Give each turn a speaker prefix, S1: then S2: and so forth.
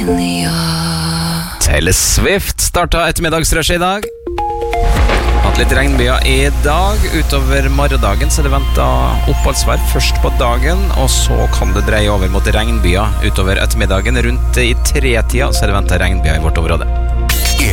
S1: Taylor Swift startet ettermiddagsrushet I dag. Hatt litt regnbyer I dag. Utover morgendagen så det ventet oppholdsvær først på dagen, og så kan det dreie over mot regnbyer utover ettermiddagen. Rundt I 3-tida så det ventet regnbyer I vårt område.